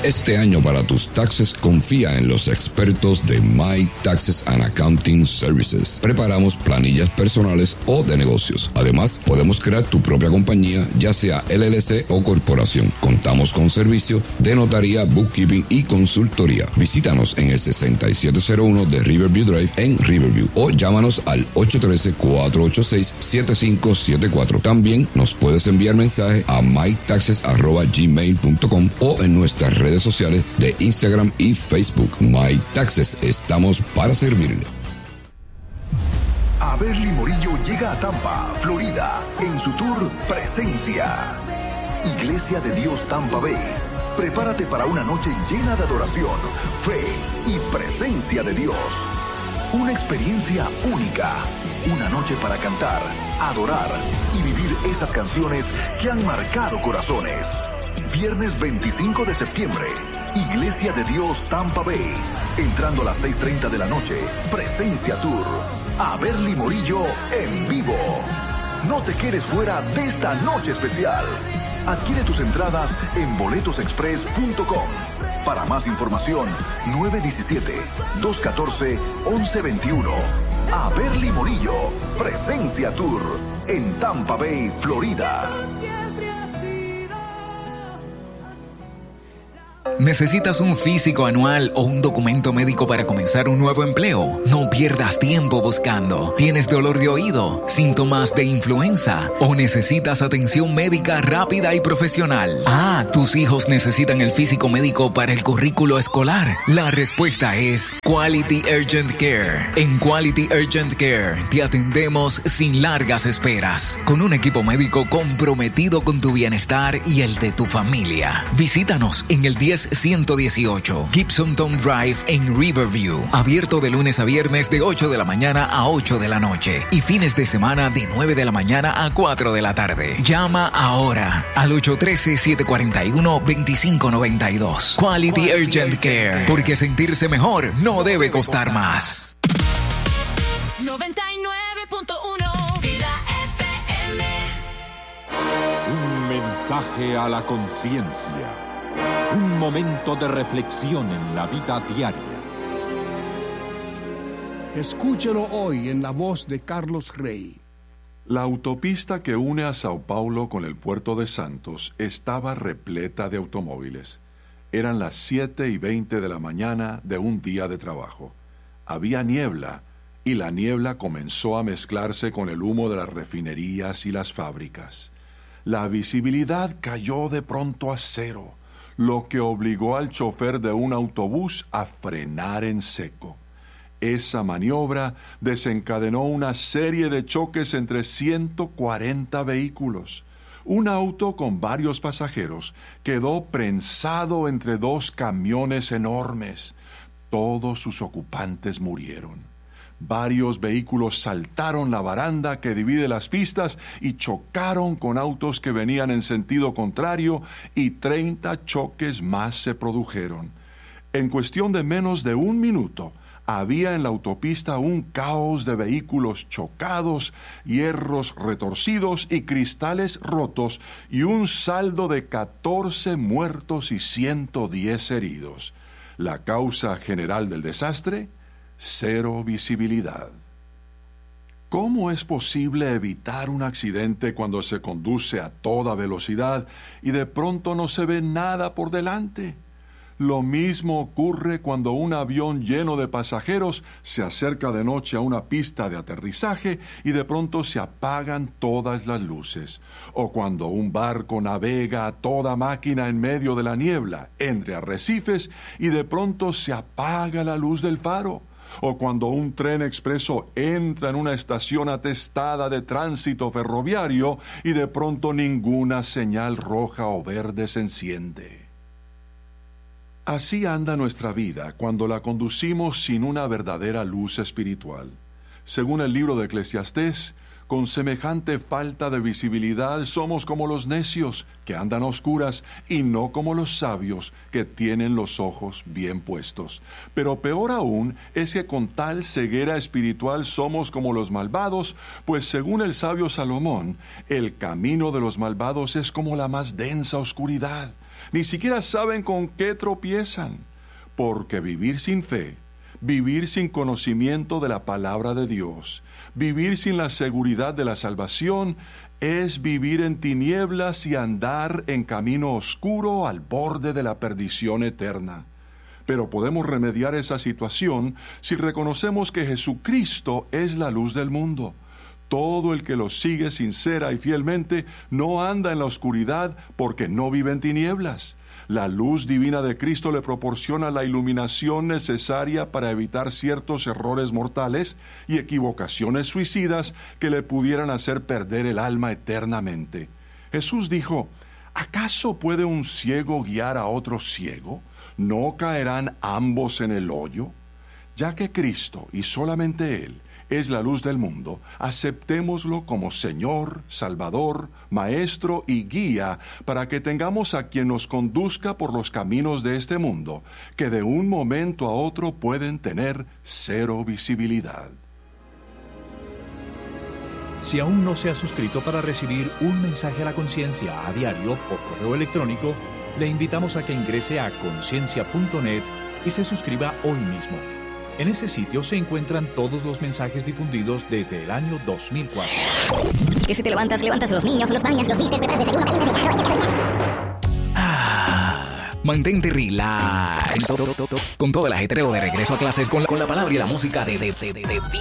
Este año para tus taxes confía en los expertos de My Taxes and Accounting Services. Preparamos planillas personales o de negocios. Además, podemos crear tu propia compañía, ya sea LLC o corporación. Contamos con servicio de notaría, bookkeeping y consultoría. Visítanos en el 6701 de Riverview Drive en Riverview o llámanos al 813-486-7574. También nos puedes enviar mensaje a mytaxes@gmail.com o en nuestras redes sociales de Instagram y Facebook. My Taxes, estamos para servirle. Averly Morillo llega a Tampa, Florida, en su tour Presencia. Iglesia de Dios Tampa Bay. Prepárate para una noche llena de adoración, fe y presencia de Dios. Una experiencia única. Una noche para cantar, adorar y vivir esas canciones que han marcado corazones. Viernes 25 de septiembre, Iglesia de Dios Tampa Bay. Entrando a las 6:30 de la noche, Presencia Tour. Averly Morillo en vivo. No te quedes fuera de esta noche especial. Adquiere tus entradas en boletosexpress.com. Para más información, 917-214-1121. Averly Morillo, Presencia Tour, en Tampa Bay, Florida. ¿Necesitas un físico anual o un documento médico para comenzar un nuevo empleo? No pierdas tiempo buscando. ¿Tienes dolor de oído, síntomas de influenza o necesitas atención médica rápida y profesional? ¿Tus hijos necesitan el físico médico para el currículo escolar? La respuesta es Quality Urgent Care. En Quality Urgent Care te atendemos sin largas esperas, con un equipo médico comprometido con tu bienestar y el de tu familia. Visítanos en el 10118 Gibsonton Drive en Riverview. Abierto de lunes a viernes de 8 de la mañana a 8 de la noche y fines de semana de 9 de la mañana a 4 de la tarde. Llama ahora al 813-741-2592. Quality Urgent Care, porque sentirse mejor no debe costar más. 99.1 Vida FM. Un mensaje a la conciencia. Un momento de reflexión en la vida diaria. Escúchelo hoy en la voz de Carlos Rey. La autopista que une a Sao Paulo con el puerto de Santos estaba repleta de automóviles. Eran las 7:20 de la mañana de un día de trabajo. Había niebla, y la niebla comenzó a mezclarse con el humo de las refinerías y las fábricas. La visibilidad cayó de pronto a cero, lo que obligó al chofer de un autobús a frenar en seco. Esa maniobra desencadenó una serie de choques entre 140 vehículos. Un auto con varios pasajeros quedó prensado entre dos camiones enormes. Todos sus ocupantes murieron. Varios vehículos saltaron la baranda que divide las pistas y chocaron con autos que venían en sentido contrario, y 30 choques más se produjeron. En cuestión de menos de un minuto, había en la autopista un caos de vehículos chocados, hierros retorcidos y cristales rotos, y un saldo de 14 muertos y 110 heridos. La causa general del desastre: cero visibilidad. ¿Cómo es posible evitar un accidente cuando se conduce a toda velocidad y de pronto no se ve nada por delante? Lo mismo ocurre cuando un avión lleno de pasajeros se acerca de noche a una pista de aterrizaje y de pronto se apagan todas las luces. O cuando un barco navega a toda máquina en medio de la niebla, entre arrecifes, y de pronto se apaga la luz del faro. O cuando un tren expreso entra en una estación atestada de tránsito ferroviario y de pronto ninguna señal roja o verde se enciende. Así anda nuestra vida cuando la conducimos sin una verdadera luz espiritual. Según el libro de Eclesiastés, con semejante falta de visibilidad somos como los necios, que andan a oscuras, y no como los sabios, que tienen los ojos bien puestos. Pero peor aún es que con tal ceguera espiritual somos como los malvados, pues según el sabio Salomón, el camino de los malvados es como la más densa oscuridad. Ni siquiera saben con qué tropiezan, porque vivir sin fe, vivir sin conocimiento de la palabra de Dios, vivir sin la seguridad de la salvación, es vivir en tinieblas y andar en camino oscuro al borde de la perdición eterna. Pero podemos remediar esa situación si reconocemos que Jesucristo es la luz del mundo. Todo el que lo sigue sincera y fielmente no anda en la oscuridad porque no vive en tinieblas. La luz divina de Cristo le proporciona la iluminación necesaria para evitar ciertos errores mortales y equivocaciones suicidas que le pudieran hacer perder el alma eternamente. Jesús dijo, ¿acaso puede un ciego guiar a otro ciego? ¿No caerán ambos en el hoyo? Ya que Cristo, y solamente Él, es la luz del mundo, aceptémoslo como Señor, Salvador, Maestro y Guía para que tengamos a quien nos conduzca por los caminos de este mundo, que de un momento a otro pueden tener cero visibilidad. Si aún no se ha suscrito para recibir un mensaje a la conciencia a diario por correo electrónico, le invitamos a que ingrese a conciencia.net y se suscriba hoy mismo. En ese sitio se encuentran todos los mensajes difundidos desde el año 2004. Que si te levantas a los niños, los bañas, los vistes, preparas desayuno, calientas y Mantente relax. Con todo el ajetreo de regreso a clases con la palabra y la música de